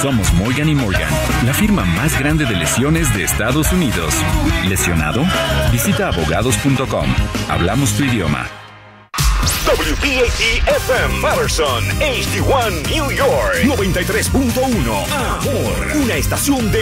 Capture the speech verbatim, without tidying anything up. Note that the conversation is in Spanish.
Somos Morgan y Morgan, la firma más grande de lesiones de Estados Unidos. ¿Lesionado? Visita abogados punto com. Hablamos tu idioma. W P A T F M Patterson, H D uno New York, noventa y tres punto uno. Amor, una estación de